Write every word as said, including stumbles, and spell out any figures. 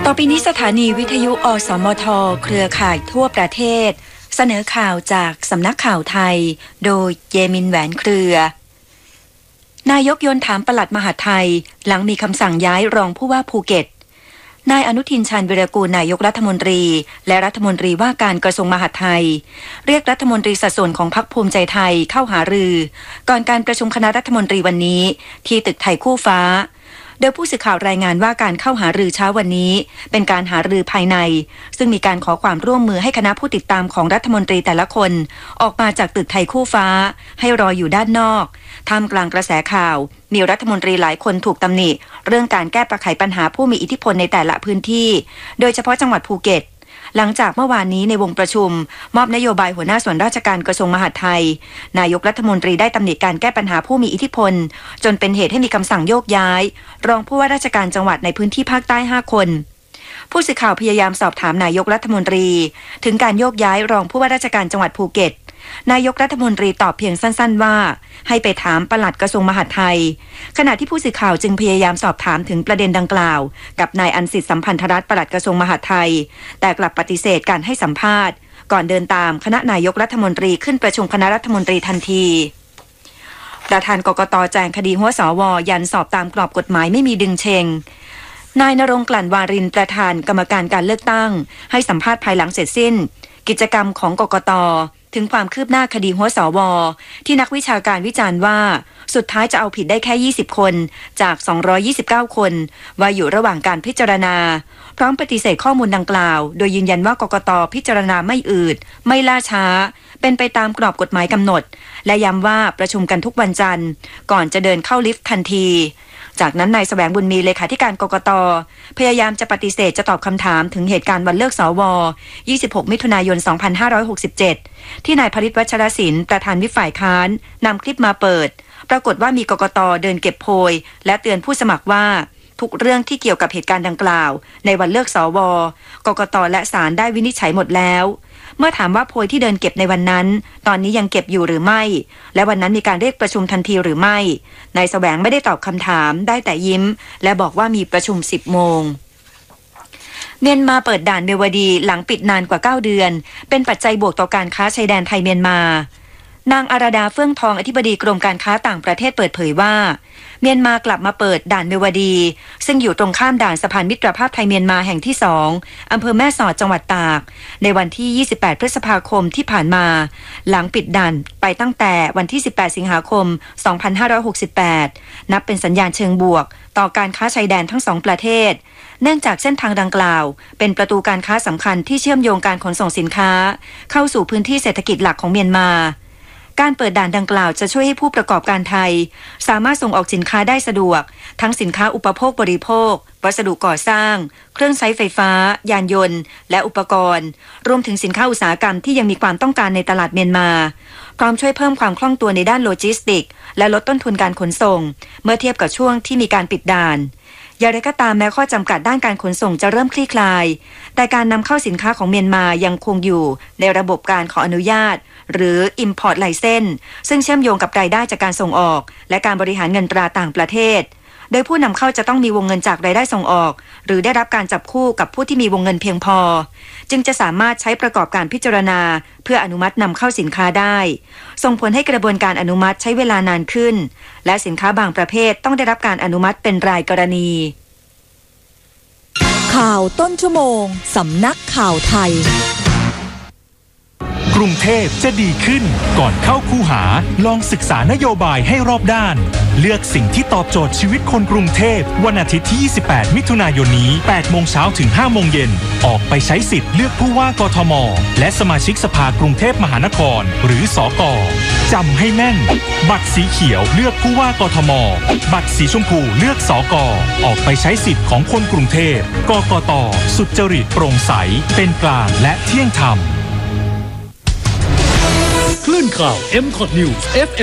ต่อไปนี้สถานีวิทยุอสมทเครือข่ายทั่วประเทศเสนอข่าวจากสำนักข่าวไทยโดยเยมินแหวนเครือนายกยนต์ถามปลัดมหาดไทยหลังมีคำสั่งย้ายรองผู้ว่าภูเก็ตนายอนุทินชาญวิรากูลนายกรัฐมนตรีและรัฐมนตรีว่าการกระทรวงมหาดไทยเรียกรัฐมนตรีสัดส่วนของพรรคภูมิใจไทยเข้าหารือก่อนการประชุมคณะรัฐมนตรีวันนี้ที่ตึกไทยคู่ฟ้าโดยผู้สื่อข่าวรายงานว่าการเข้าหารือเช้าวันนี้เป็นการหารือภายในซึ่งมีการขอความร่วมมือให้คณะผู้ติดตามของรัฐมนตรีแต่ละคนออกมาจากตึกไทยคู่ฟ้าให้รออยู่ด้านนอกท่ามกลางกระแสข่าวมีรัฐมนตรีหลายคนถูกตำหนิเรื่องการแก้ไขปัญหาผู้มีอิทธิพลในแต่ละพื้นที่โดยเฉพาะจังหวัดภูเก็ตหลังจากเมื่อวานนี้ในวงประชุมมอบนโยบายหัวหน้าส่วนราชการกระทรวงมหาดไทยนายกรัฐมนตรีได้ตำหนิการแก้ปัญหาผู้มีอิทธิพลจนเป็นเหตุให้มีคำสั่งโยกย้ายรองผู้ว่าราชการจังหวัดในพื้นที่ภาคใต้ห้าคนผู้สื่อข่าวพยายามสอบถามนายกรัฐมนตรีถึงการโยกย้ายรองผู้ว่าราชการจังหวัดภูเก็ตนายกรัฐมนตรีตอบเพียงสั้นๆว่าให้ไปถามปลัดกระทรวงมหาดไทยขณะที่ผู้สื่อข่าวจึงพยายามสอบถามถึงประเด็นดังกล่าวกับนายอันสิทธิ์สัมพันธรัตน์ปลัดกระทรวงมหาดไทยแต่กลับปฏิเสธการให้สัมภาษณ์ก่อนเดินตามคณะนายกรัฐมนตรีขึ้นประชุมคณะรัฐมนตรีทันทีประธานกกต.แจงคดีหัวสว.ยันสอบตามกรอบกฎหมายไม่มีดึงเชงนายณรงค์กลั่นวารินประธานกรรมการการเลือกตั้งให้สัมภาษณ์ภายหลังเสร็จสิ้นกิจกรรมของกกต.ถึงความคืบหน้าคดีหัวสว.ที่นักวิชาการวิจารณ์ว่าสุดท้ายจะเอาผิดได้แค่ยี่สิบคนจากสองร้อยยี่สิบเก้าคนว่าอยู่ระหว่างการพิจารณาพร้อมปฏิเสธข้อมูลดังกล่าวโดยยืนยันว่ากกต.พิจารณาไม่อืดไม่ล่าช้าเป็นไปตามกรอบกฎหมายกำหนดและย้ำว่าประชุมกันทุกวันจันทร์ก่อนจะเดินเข้าลิฟต์ทันทีจากนั้นนายแสวงบุญมีเลขาธิการกกต.พยายามจะปฏิเสธจะตอบคำถามถึงเหตุการณ์วันเลือกสวยี่สิบหกมิถุนายนสองพันห้าร้อยหกสิบเจ็ดที่นายพฤทธิ์วัชรศิลป์ประธานวิปฝ่ายค้านนำคลิปมาเปิดปรากฏว่ามีกกต.เดินเก็บโพยและเตือนผู้สมัครว่าทุกเรื่องที่เกี่ยวกับเหตุการณ์ดังกล่าวในวันเลือกสวกกต.และศาลได้วินิจฉัยหมดแล้วเมื่อถามว่าโพยที่เดินเก็บในวันนั้นตอนนี้ยังเก็บอยู่หรือไม่และวันนั้นมีการเรียกประชุมทันทีหรือไม่นายแสวงไม่ได้ตอบคำถามได้แต่ยิ้มและบอกว่ามีประชุมสิบโมงเมียนมาเปิดด่านเมวดีหลังปิดนานกว่าเก้าเดือนเป็นปัจจัยบวกต่อการค้าชายแดนไทยเมียนมานางอาราดาเฟื่องทองอธิบดีกรมการค้าต่างประเทศเปิดเผยว่าเมียนมากลับมาเปิดด่านเมวดีซึ่งอยู่ตรงข้ามด่านสะพานมิตรภาพไทยเมียนมาแห่งที่สองอำเภอแม่สอดจังหวัดตากในวันที่ยี่สิบแปดพฤษภาคมที่ผ่านมาหลังปิดด่านไปตั้งแต่วันที่สิบแปดสิงหาคมสองพันห้าร้อยหกสิบแปดนับเป็นสัญญาณเชิงบวกต่อการค้าชายแดนทั้งสองประเทศเนื่องจากเส้นทางดังกล่าวเป็นประตูการค้าสำคัญที่เชื่อมโยงการขนส่งสินค้าเข้าสู่พื้นที่เศรษฐกิจหลักของเมียนมาการเปิดด่านดังกล่าวจะช่วยให้ผู้ประกอบการไทยสามารถส่งออกสินค้าได้สะดวกทั้งสินค้าอุปโภคบริโภควัสดุก่อสร้างเครื่องใช้ไฟฟ้ายานยนต์และอุปกรณ์รวมถึงสินค้าอุตสาหกรรมที่ยังมีความต้องการในตลาดเมียนมาพร้อมช่วยเพิ่มความคล่องตัวในด้านโลจิสติกส์และลดต้นทุนการขนส่งเมื่อเทียบกับช่วงที่มีการปิดด่านอย่างไรก็ตามแม้ข้อจำกัดด้านการขนส่งจะเริ่มคลี่คลายแต่การนำเข้าสินค้าของเมียนมายังคงอยู่ในระบบการขออนุญาตหรือ Import License ซึ่งเชื่อมโยงกับรายได้จากการส่งออกและการบริหารเงินตราต่างประเทศโดยผู้นำเข้าจะต้องมีวงเงินจากรายได้ส่งออกหรือได้รับการจับคู่กับผู้ที่มีวงเงินเพียงพอจึงจะสามารถใช้ประกอบการพิจารณาเพื่ออนุมัตินำเข้าสินค้าได้ส่งผลให้กระบวนการอนุมัติใช้เวลานานขึ้นและสินค้าบางประเภทต้องได้รับการอนุมัติเป็นรายกรณีข่าวต้นชั่วโมงสำนักข่าวไทยกรุงเทพจะดีขึ้นก่อนเข้าคูหาลองศึกษานโยบายให้รอบด้านเลือกสิ่งที่ตอบโจทย์ชีวิตคนกรุงเทพวันอาทิตย์ที่ยี่สิบแปดมิถุนายนนี้แปดโมงเช้าถึงห้าโมงเย็นออกไปใช้สิทธิ์เลือกผู้ว่ากทมและสมาชิกสภากรุงเทพมหานครหรือสก.จำให้แม่นบัตรสีเขียวเลือกผู้ว่ากทมบัตรสีชมพูเลือกสก.ออกไปใช้สิทธิ์ของคนกรุงเทพกกต.สุจริตโปร่งใสเป็นกลางและเที่ยงธรรมคลื่นข่าว เอ็ม คอท News เอฟ เอ็ม